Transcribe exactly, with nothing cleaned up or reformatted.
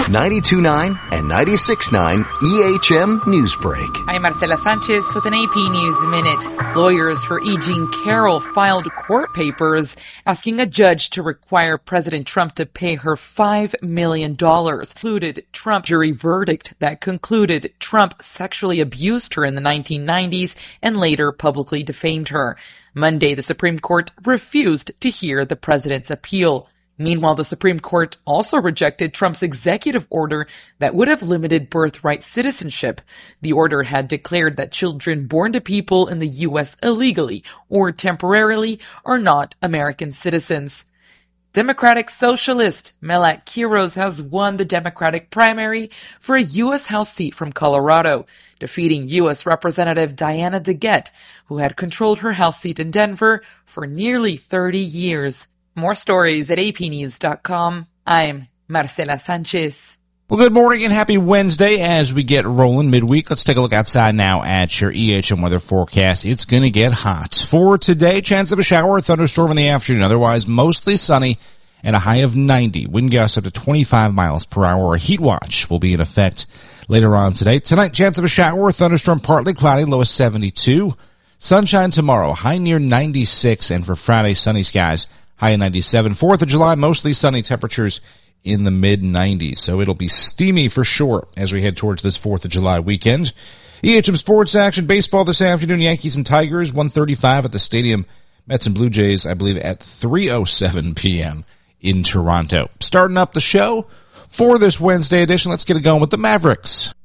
ninety-two point nine and ninety-six point nine E H M Newsbreak. I'm Marcela Sanchez with an A P News Minute. Lawyers for E. Jean Carroll filed court papers asking a judge to require President Trump to pay her five million dollars. Included Trump jury verdict that concluded Trump sexually abused her in the nineteen nineties and later publicly defamed her. Monday, the Supreme Court refused to hear the president's appeal. Meanwhile, the Supreme Court also rejected Trump's executive order that would have limited birthright citizenship. The order had declared that children born to people in the U S illegally or temporarily are not American citizens. Democratic socialist Melat Quiros has won the Democratic primary for a U S House seat from Colorado, defeating U S Representative Diana DeGette, who had controlled her House seat in Denver for nearly thirty years. More stories at A P news dot com. I'm Marcela Sanchez. Well, good morning and happy Wednesday as we get rolling midweek. Let's take a look outside now at your E H M weather forecast. It's going to get hot. For today, chance of a shower or thunderstorm in the afternoon. Otherwise, mostly sunny and a high of ninety. Wind gusts up to twenty-five miles per hour. A heat watch will be in effect later on today. Tonight, chance of a shower or thunderstorm, partly cloudy, low of seventy-two. Sunshine tomorrow, high near ninety-six. And for Friday, sunny skies, high of ninety-seven. fourth of July, mostly sunny, temperatures in the mid nineties. So it'll be steamy for sure as we head towards this fourth of July weekend. E H M sports action, baseball this afternoon, Yankees and Tigers, one thirty-five at the stadium. Mets and Blue Jays, I believe, at three oh seven p.m. in Toronto. Starting up the show for this Wednesday edition, let's get it going with the Mavericks.